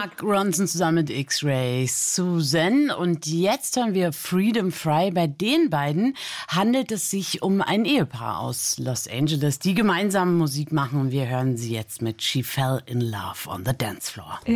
Mark Ronson zusammen mit X-Ray Susan. Und jetzt hören wir Freedom Fry. Bei den beiden handelt es sich um ein Ehepaar aus Los Angeles, die gemeinsam Musik machen. Wir hören sie jetzt mit She Fell in Love on the Dance Floor.